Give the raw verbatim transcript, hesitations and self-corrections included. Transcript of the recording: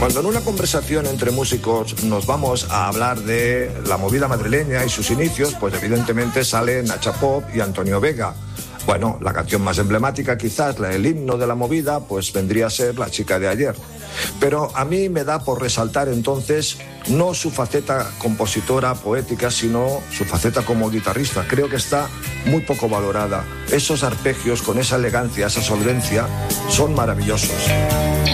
Cuando en una conversación entre músicos nos vamos a hablar de la movida madrileña y sus inicios, pues evidentemente sale Nacha Pop y Antonio Vega. Bueno, la canción más emblemática, quizás el himno de la movida, pues vendría a ser La chica de ayer. Pero a mí me da por resaltar entonces no su faceta compositora, poética, sino su faceta como guitarrista. Creo que está muy poco valorada. Esos arpegios con esa elegancia, esa solvencia, son maravillosos.